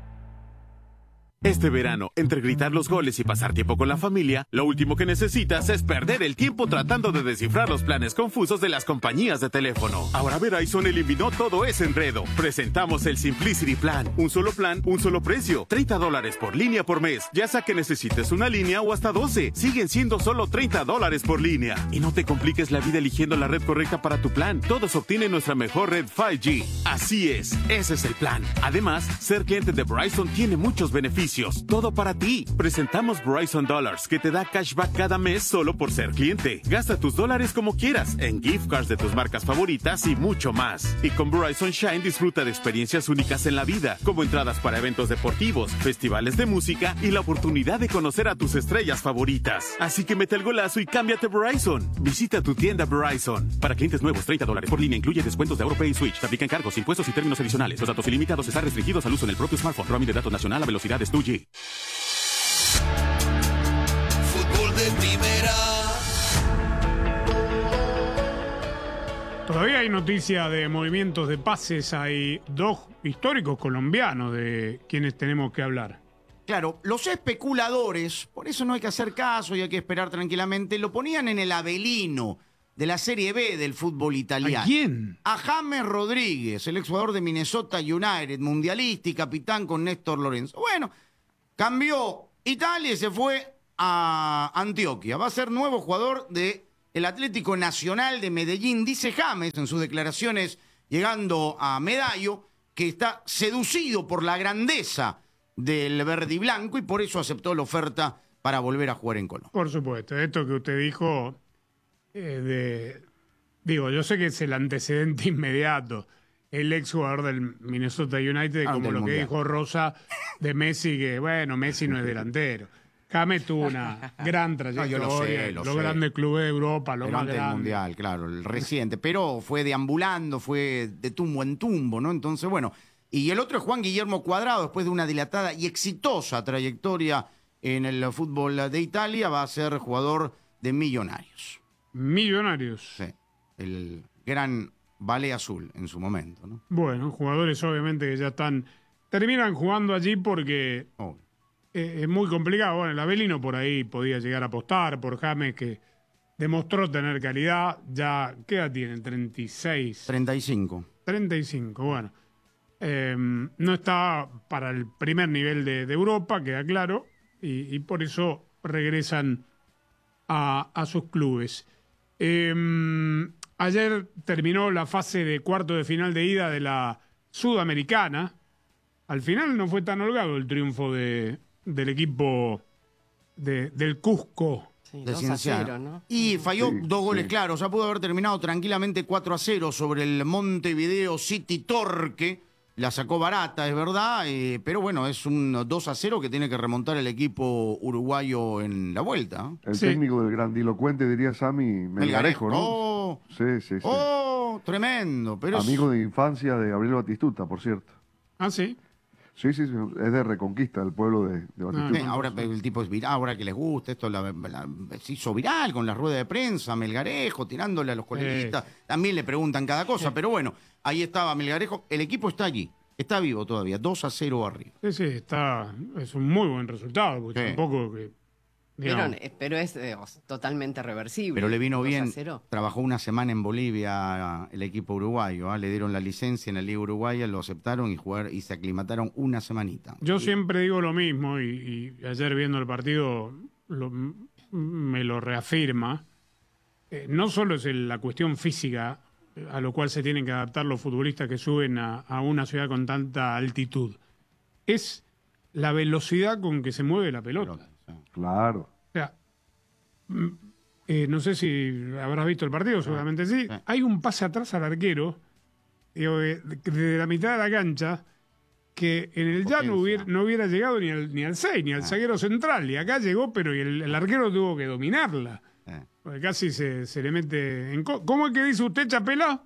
Este verano, entre gritar los goles y pasar tiempo con la familia, lo último que necesitas es perder el tiempo tratando de descifrar los planes confusos de las compañías de teléfono. Ahora Verizon eliminó todo ese enredo. Presentamos el Simplicity Plan. Un solo plan, un solo precio. treinta dólares por línea por mes. Ya sea que necesites una línea o hasta doce. Siguen siendo solo treinta dólares por línea. Y no te compliques la vida eligiendo la red correcta para tu plan. Todos obtienen nuestra mejor red cinco G. Así es, ese es el plan. Además, ser cliente de Verizon tiene muchos beneficios. Todo para ti. Presentamos Verizon Dollars, que te da cashback cada mes solo por ser cliente. Gasta tus dólares como quieras, en gift cards de tus marcas favoritas y mucho más. Y con Verizon Shine disfruta de experiencias únicas en la vida, como entradas para eventos deportivos, festivales de música y la oportunidad de conocer a tus estrellas favoritas. Así que mete el golazo y cámbiate a Verizon. Visita tu tienda Verizon. Para clientes nuevos, treinta dólares por línea incluye descuentos de AuroPay y Switch. Te aplican cargos, impuestos y términos adicionales. Los datos ilimitados están restringidos al uso en el propio smartphone. Roaming de datos nacional a velocidades dos G. Fútbol de Primera. Todavía hay noticia de movimientos de pases. Hay dos históricos colombianos de quienes tenemos que hablar. claro, los especuladores, por eso no hay que hacer caso y hay que esperar tranquilamente, lo ponían en el Avelino de la Serie B del fútbol italiano. ¿A quién? A James Rodríguez, el exjugador de Minnesota United, mundialista y capitán con Néstor Lorenzo. Bueno, cambió Italia y se fue a Antioquia. Va a ser nuevo jugador del Atlético Nacional de Medellín. Dice James en sus declaraciones llegando a Medallo que está seducido por la grandeza del verde y blanco y por eso aceptó la oferta para volver a jugar en Colombia. Por supuesto, esto que usted dijo, eh, de, digo, yo sé que es el antecedente inmediato, el ex jugador del Minnesota United, Ah, como del lo que Mundial. dijo Rosa de Messi, que bueno, Messi no es delantero. James tuvo una gran trayectoria, No, yo lo sé, lo los sé. grandes clubes de Europa, los Pero más antes del grandes. Mundial, claro, el reciente. Pero fue deambulando, fue de tumbo en tumbo, ¿no? Entonces, bueno. Y el otro es Juan Guillermo Cuadrado, después de una dilatada y exitosa trayectoria en el fútbol de Italia, va a ser jugador de Millonarios. Millonarios. Sí, el gran Valle Azul en su momento, ¿no? Bueno, jugadores obviamente que ya están, terminan jugando allí porque Oh. eh, es muy complicado. Bueno, el Avelino por ahí podía llegar a apostar por James, que demostró tener calidad. Ya, ¿qué edad tienen? treinta y seis. treinta y cinco. treinta y cinco, bueno. Eh, no está para el primer nivel de, de Europa, queda claro, y, y por eso regresan a, a sus clubes. Eh, ayer terminó la fase de cuarto de final de ida de la Sudamericana. Al final no fue tan holgado el triunfo de, del equipo de, del Cusco. De Cienciano. Y falló Sí, dos goles sí. claros. Ya pudo haber terminado tranquilamente cuatro a cero sobre el Montevideo City Torque. La sacó barata, es verdad, eh, pero bueno, es un dos a cero que tiene que remontar el equipo uruguayo en la vuelta. El técnico del grandilocuente, diría Sammy, Melgarejo, ¿no? Oh, Sí, sí, sí. oh, tremendo. Pero es- Amigo de infancia de Gabriel Batistuta, por cierto. Ah, sí. Sí, sí, sí, es de Reconquista, el pueblo de, de Batistuta. Eh, ahora el tipo es viral, ahora que les gusta esto, la- la- se hizo viral con la rueda de prensa, Melgarejo, tirándole a los coleguistas. También le preguntan cada cosa, pero bueno, ahí estaba Melgarejo. El equipo está allí, está vivo todavía, dos a cero arriba. Sí, sí, está, es un muy buen resultado, porque Sí. tampoco que... Pero, digamos, pero es eh, totalmente reversible. Pero le vino dos a bien, cero. trabajó una semana en Bolivia el equipo uruguayo, ¿ah? Le dieron la licencia en la Liga Uruguaya, lo aceptaron y, jugar, y se aclimataron una semanita. Yo siempre digo lo mismo y, y ayer viendo el partido lo- m- me lo reafirma. Eh, no solo es el- la cuestión física eh, a lo cual se tienen que adaptar los futbolistas que suben a, a una ciudad con tanta altitud, es la velocidad con que se mueve la pelota. Claro. O sea, mm, eh, no sé si habrás visto el partido, seguramente sí. Hay un pase atrás al arquero, digo, eh, de, de la mitad de la cancha, que en el llano hubiera- no hubiera llegado ni al, ni al seis, ni al zaguero central. Y acá llegó, pero y el, el arquero tuvo que dominarla. Porque casi se, se le mete en... co- ¿Cómo es que dice usted, Chapela?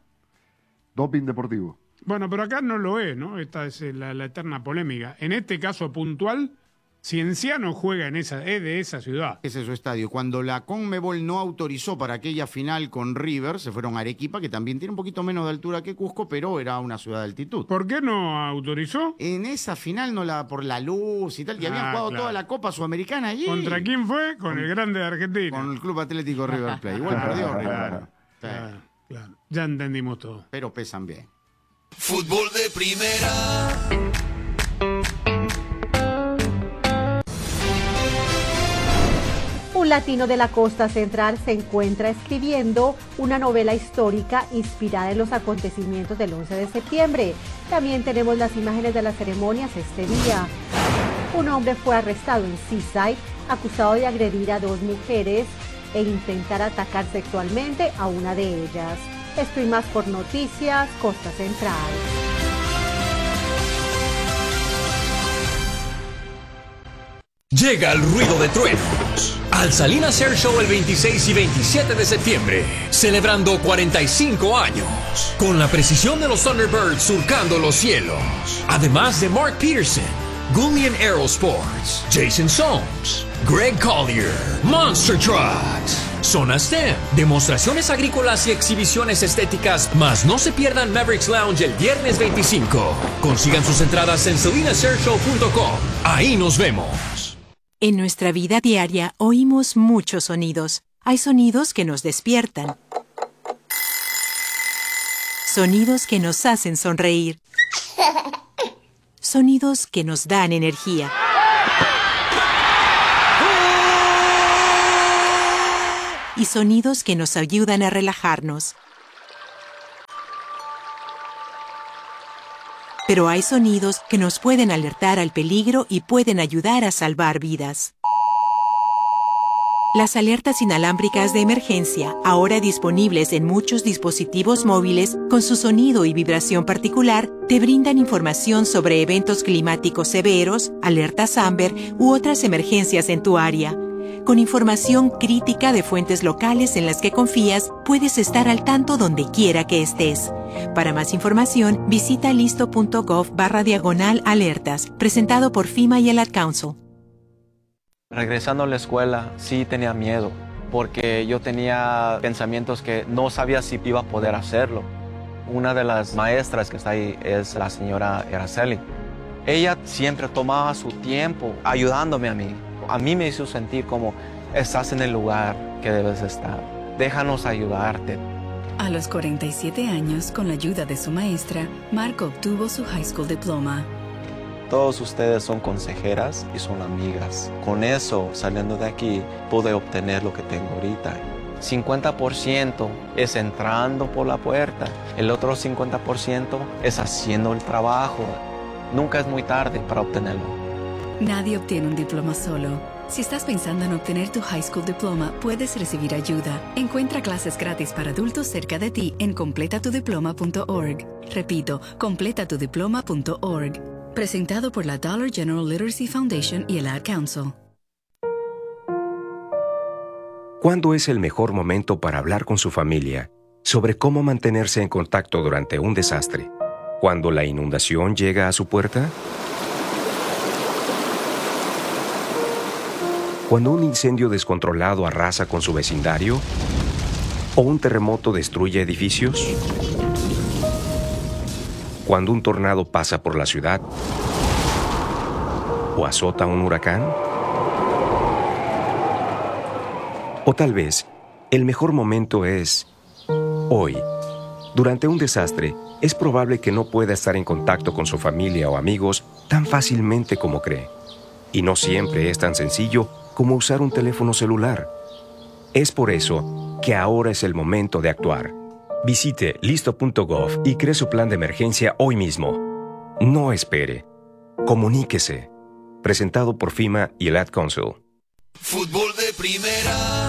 Doping deportivo. Bueno, pero acá no lo es, ¿no? Esta es eh, la, la eterna polémica. En este caso puntual, Cienciano juega en esa, es de esa ciudad. Ese es su estadio. Cuando la Conmebol no autorizó para aquella final con River, se fueron a Arequipa, que también tiene un poquito menos de altura que Cusco, pero era una ciudad de altitud. ¿Por qué no autorizó? En esa final, no la por la luz y tal, que habían Ah, jugado claro. toda la Copa Sudamericana allí. ¿Contra quién fue? Con, el grande de Argentina. Con el Club Atlético River Plate. Igual perdió River. Claro, Sí. claro, claro. Ya entendimos todo. Pero pesan bien. Fútbol de primera. Un latino de la costa central se encuentra escribiendo una novela histórica inspirada en los acontecimientos del once de septiembre. También tenemos las imágenes de las ceremonias este día. Un hombre fue arrestado en Seaside, acusado de agredir a dos mujeres e intentar atacar sexualmente a una de ellas. Esto y más por Noticias Costa Central. Llega el ruido de truenos al Salinas Air Show el veintiséis y veintisiete de septiembre, celebrando cuarenta y cinco años, con la precisión de los Thunderbirds surcando los cielos. Además de Mark Peterson, Gullian Aerosports, Jason Soames, Greg Collier, Monster Trucks, Zona STEM, demostraciones agrícolas y exhibiciones estéticas, más no se pierdan Mavericks Lounge el viernes veinticinco. Consigan sus entradas en salinas air show punto com. Ahí nos vemos. En nuestra vida diaria oímos muchos sonidos. Hay sonidos que nos despiertan. Sonidos que nos hacen sonreír. Sonidos que nos dan energía. Y sonidos que nos ayudan a relajarnos. Pero hay sonidos que nos pueden alertar al peligro y pueden ayudar a salvar vidas. Las alertas inalámbricas de emergencia, ahora disponibles en muchos dispositivos móviles con su sonido y vibración particular, te brindan información sobre eventos climáticos severos, alertas Amber u otras emergencias en tu área. Con información crítica de fuentes locales en las que confías, puedes estar al tanto donde quiera que estés. Para más información, visita listo.gov barra diagonal alertas, presentado por FEMA y el Ad Council. Regresando a la escuela, sí tenía miedo, porque yo tenía pensamientos que no sabía si iba a poder hacerlo. Una de las maestras que está ahí es la señora Araceli. Ella siempre tomaba su tiempo ayudándome a mí. A mí me hizo sentir como estás en el lugar que debes estar. Déjanos ayudarte. A los cuarenta y siete años, con la ayuda de su maestra, Marco obtuvo su high school diploma. Todos ustedes son consejeras y son amigas. Con eso, saliendo de aquí, pude obtener lo que tengo ahorita. cincuenta por ciento es entrando por la puerta. El otro cincuenta por ciento es haciendo el trabajo. Nunca es muy tarde para obtenerlo. Nadie obtiene un diploma solo. Si estás pensando en obtener tu high school diploma, puedes recibir ayuda. Encuentra clases gratis para adultos cerca de ti en completa tu diploma punto org. Repito, completa tu diploma punto org. Presentado por la Dollar General Literacy Foundation y el Ad Council. ¿Cuándo es el mejor momento para hablar con su familia sobre cómo mantenerse en contacto durante un desastre? ¿Cuando la inundación llega a su puerta? ¿Cuando un incendio descontrolado arrasa con su vecindario? ¿O un terremoto destruye edificios? ¿Cuando un tornado pasa por la ciudad? ¿O azota un huracán? O tal vez, el mejor momento es hoy. Durante un desastre, es probable que no pueda estar en contacto con su familia o amigos tan fácilmente como cree. Y no siempre es tan sencillo como usar un teléfono celular. Es por eso que ahora es el momento de actuar. Visite listo punto gov y cree su plan de emergencia hoy mismo. No espere. Comuníquese. Presentado por FEMA y el Ad Council. Fútbol de primera.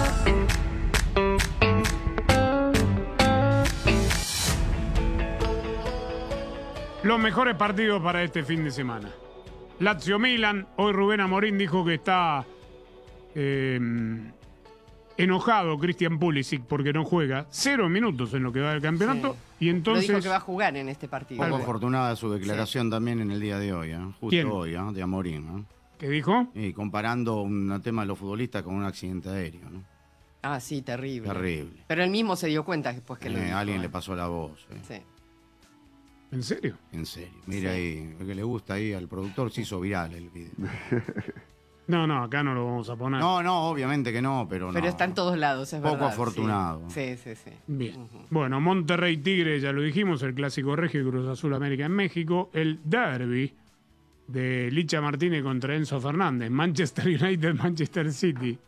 Los mejores partidos para este fin de semana. Lazio-Milan. Hoy Rubén Amorín dijo que está eh, enojado Christian Pulisic porque no juega. Cero minutos en lo que va del campeonato. Sí. Y entonces... Lo dijo que va a jugar en este partido. Poco afortunada su declaración sí. también en el día de hoy. ¿eh? Justo ¿Quién? hoy, ¿eh? de Amorín. ¿eh? ¿Qué dijo? Y comparando un tema de los futbolistas con un accidente aéreo. ¿no? Ah, sí, terrible. Terrible. Pero él mismo se dio cuenta después que eh, lo dijo, Alguien ¿eh? le pasó la voz. ¿eh? Sí. ¿En serio? En serio. Mira sí. ahí, lo que le gusta ahí al productor se hizo viral el video. No, no, acá no lo vamos a poner. No, no, obviamente que no, pero, pero no. está en todos lados, es Poco verdad. afortunado. Sí, sí, sí. sí. Bien. Uh-huh. Bueno, Monterrey Tigre, ya lo dijimos, el clásico regio y Cruz Azul América en México. El derby de Licha Martínez contra Enzo Fernández. Manchester United, Manchester City.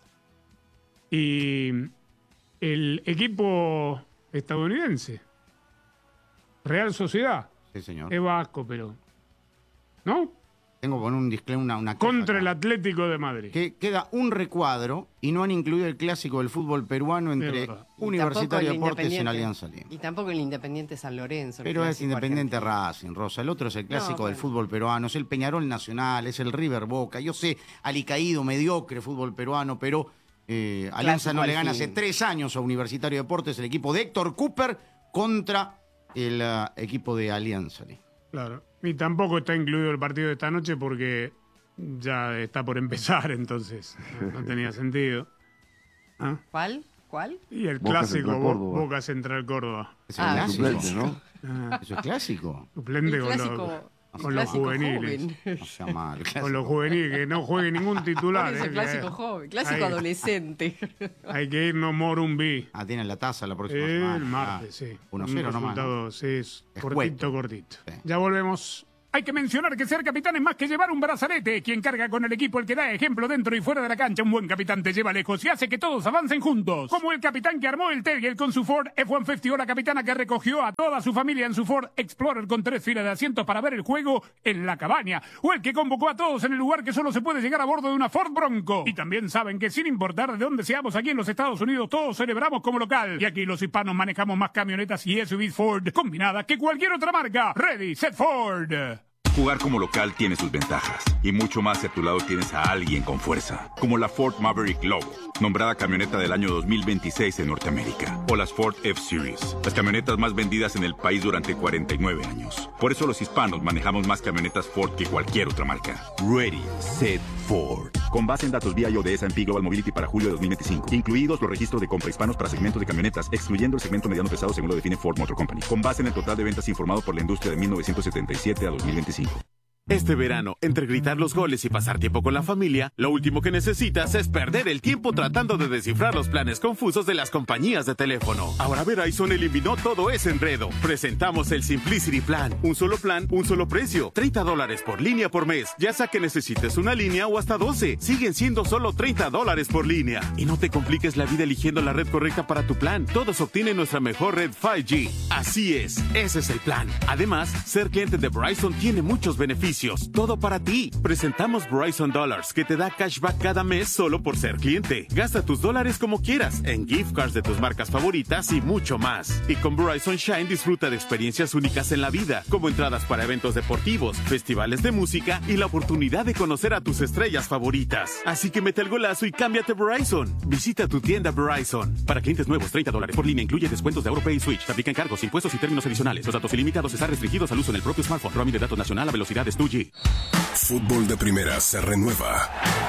Y el equipo estadounidense, Real Sociedad. Sí, señor. Es vasco, pero... ¿No? Tengo que poner un disclaimer, una, una contra el Atlético de Madrid. Que queda un recuadro y no han incluido el clásico del fútbol peruano entre Universitario de Deportes y Alianza Lima. Y tampoco el Independiente San Lorenzo. Pero es Independiente Racing, Rosa. El otro es el clásico no, del fútbol peruano, es el Peñarol Nacional, es el River Boca. Yo sé, alicaído, mediocre fútbol peruano, pero eh, Alianza no le gana hace tres años a Universitario de Deportes, el equipo de Héctor Cooper contra el uh, equipo de Alianza Lima. Claro. Y tampoco está incluido el partido de esta noche porque ya está por empezar, entonces no, no tenía sentido. ¿Ah? ¿Cuál? ¿Cuál? Y el Boca clásico Central Bo- Córdoba. Boca Central Córdoba. Es Ah, clásico. Suplente, ¿no? Ah, Eso es clásico. suplente El con, clásico, los, el con los clásico juveniles. joven. No sea mal. Con Clásico. los juveniles, que no juegue ningún titular. Por eso, eh, clásico que joven, clásico hay- adolescente. Hay que irnos Morumbi. Ah, tienen la taza la próxima El semana. martes, sí. uno Un cero nomás. ¿no? resultado, sí, es Escueto. cortito, cortito. Sí. Ya volvemos. Hay que mencionar que ser capitán es más que llevar un brazalete. Quien carga con el equipo, el que da ejemplo dentro y fuera de la cancha. Un buen capitán te lleva lejos y hace que todos avancen juntos. Como el capitán que armó el Terrier con su Ford F ciento cincuenta o la capitana que recogió a toda su familia en su Ford Explorer con tres filas de asientos para ver el juego en la cabaña. O el que convocó a todos en el lugar que solo se puede llegar a bordo de una Ford Bronco. Y también saben que sin importar de dónde seamos aquí en los Estados Unidos, todos celebramos como local. Y aquí los hispanos manejamos más camionetas y S U Vs Ford combinadas que cualquier otra marca. Ready, set Ford. Jugar como local tiene sus ventajas y mucho más si a tu lado tienes a alguien con fuerza, como la Ford Maverick Lobo, nombrada camioneta del año dos mil veintiséis en Norteamérica, o las Ford F-Series, las camionetas más vendidas en el país durante cuarenta y nueve años. Por eso los hispanos manejamos más camionetas Ford que cualquier otra marca. Ready, set Ford. Con base en datos V I O de S and P Global Mobility para julio de dos mil veinticinco, incluidos los registros de compra hispanos para segmentos de camionetas, excluyendo el segmento mediano pesado según lo define Ford Motor Company, con base en el total de ventas informado por la industria de mil novecientos setenta y siete a dos mil veinticinco. Este verano, entre gritar los goles y pasar tiempo con la familia, lo último que necesitas es perder el tiempo tratando de descifrar los planes confusos de las compañías de teléfono. Ahora Verizon eliminó todo ese enredo. Presentamos el Simplicity Plan. Un solo plan, un solo precio. treinta dólares por línea por mes. Ya sea que necesites una línea o hasta doce. Siguen siendo solo treinta dólares por línea. Y no te compliques la vida eligiendo la red correcta para tu plan. Todos obtienen nuestra mejor red cinco G. Así es, ese es el plan. Además, ser cliente de Verizon tiene muchos beneficios. Todo para ti. Presentamos Verizon Dollars, que te da cashback cada mes solo por ser cliente. Gasta tus dólares como quieras, en gift cards de tus marcas favoritas y mucho más. Y con Verizon Shine disfruta de experiencias únicas en la vida, como entradas para eventos deportivos, festivales de música y la oportunidad de conocer a tus estrellas favoritas. Así que mete el golazo y cámbiate a Verizon. Visita tu tienda Verizon. Para clientes nuevos, treinta dólares por línea incluye descuentos de AutoPay y Switch. Aplican cargos, impuestos y términos adicionales. Los datos ilimitados están restringidos al uso en el propio smartphone. Roaming de datos nacional a velocidades dos G. Fútbol de Primera se renueva.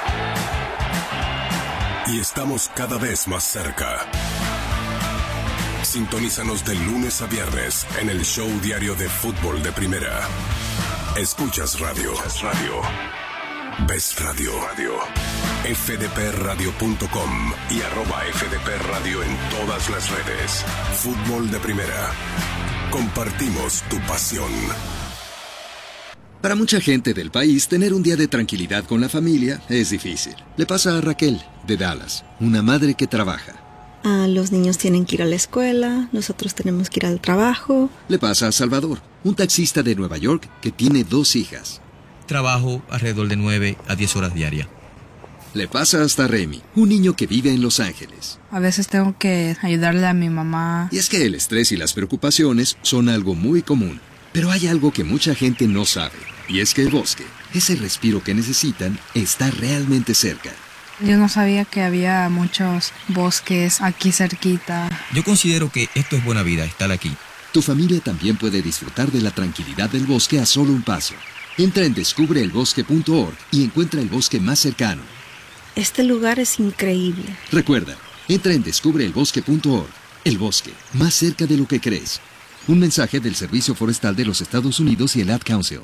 Y estamos cada vez más cerca. Sintonízanos de lunes a viernes en el show diario de Fútbol de Primera. Escuchas radio. radio. Ves radio. radio. F D P radio punto com y arroba F D P Radio en todas las redes. Fútbol de Primera. Compartimos tu pasión. Para mucha gente del país, tener un día de tranquilidad con la familia es difícil. Le pasa a Raquel, de Dallas, una madre que trabaja. Ah, los niños tienen que ir a la escuela, nosotros tenemos que ir al trabajo. Le pasa a Salvador, un taxista de Nueva York que tiene dos hijas. Trabajo alrededor de nueve a diez horas diarias. Le pasa hasta a Remy, un niño que vive en Los Ángeles. A veces tengo que ayudarle a mi mamá. Y es que el estrés y las preocupaciones son algo muy común. Pero hay algo que mucha gente no sabe, y es que el bosque, ese respiro que necesitan, está realmente cerca. Yo no sabía que había muchos bosques aquí cerquita. Yo considero que esto es buena vida, estar aquí. Tu familia también puede disfrutar de la tranquilidad del bosque a solo un paso. Entra en descubre el bosque punto org y encuentra el bosque más cercano. Este lugar es increíble. Recuerda, entra en descubre el bosque punto org. El bosque, más cerca de lo que crees. Un mensaje del Servicio Forestal de los Estados Unidos y el Ad Council.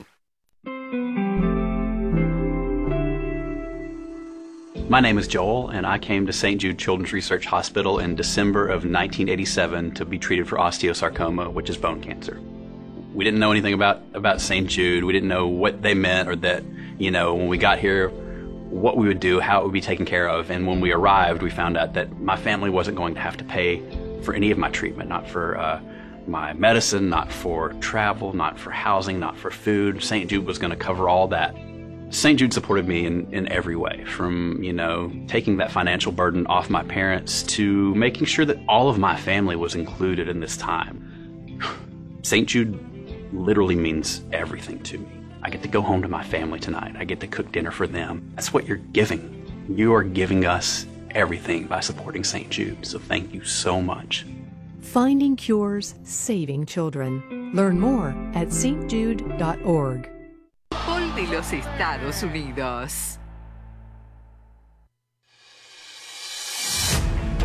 My name is Joel, and I came to Saint Jude Children's Research Hospital in December of nineteen eighty-seven to be treated for osteosarcoma, which is bone cancer. We didn't know anything about, about Saint Jude. We didn't know what they meant or that, you know, when we got here, what we would do, how it would be taken care of. And when we arrived, we found out that my family wasn't going to have to pay for any of my treatment, not for uh, my medicine, not for travel, not for housing, not for food. Saint Jude was going to cover all that. Saint Jude supported me in, in every way, from, you know, taking that financial burden off my parents to making sure that all of my family was included in this time. Saint Jude literally means everything to me. I get to go home to my family tonight. I get to cook dinner for them. That's what you're giving. You are giving us everything by supporting Saint Jude, so thank you so much. Finding cures, saving children. Learn more at S T Jude dot org. Fútbol de los Estados Unidos.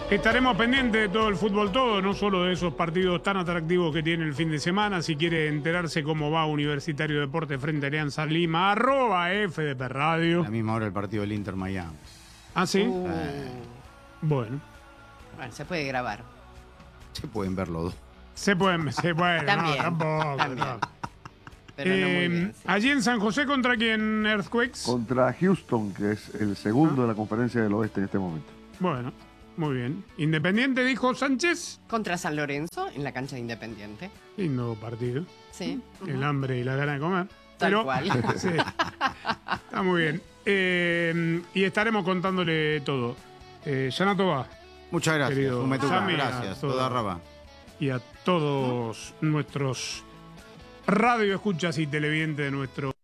Estaremos pendientes de todo el fútbol todo, no solo de esos partidos tan atractivos que tiene el fin de semana. Si quiere enterarse cómo va Universitario Deporte frente a Alianza Lima, arroba F D P Radio. A la misma hora el partido del Inter Miami. ¿Ah, sí? Uh. Eh, Bueno. Bueno, se puede grabar. se pueden ver los dos. Se pueden, se pueden. También, no, tampoco. también. no. Pero no muy Eh, bien, sí. Allí en San José, ¿contra quién, Earthquakes? Contra Houston, que es el segundo de la conferencia del oeste en este momento. Bueno, muy bien. Independiente, dijo Sánchez. Contra San Lorenzo, en la cancha de Independiente. Lindo partido. Sí. El hambre y la gana de comer. Tal Pero, cual. sí, está muy bien. Eh, y estaremos contándole todo. Eh, Yanato va. Muchas gracias. Querido Un metuca. Sammy, Gracias. a todo- Toda raba. Y a todos nuestros radio escuchas y televidentes de nuestro